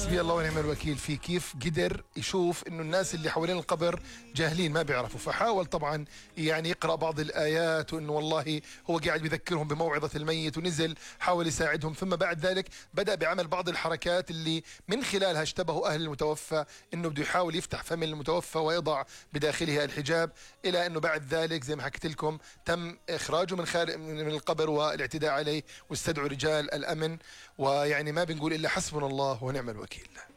حسبي الله ونعم الوكيل فيه. كيف قدر يشوف انه الناس اللي حوالين القبر جاهلين ما بيعرفوا، فحاول طبعا يعني يقرأ بعض الآيات، وانه والله هو قاعد بيذكرهم بموعظة الميت، ونزل حاول يساعدهم. ثم بعد ذلك بدأ بعمل بعض الحركات اللي من خلالها اشتبهوا أهل المتوفى انه بده يحاول يفتح فم المتوفى ويضع بداخلها الحجاب، الى انه بعد ذلك زي ما حكيت لكم تم اخراجه من القبر والاعتداء عليه، واستدعوا رجال الامن. ويعني ما بنقول الا حسبنا الله ونعم الوكيل.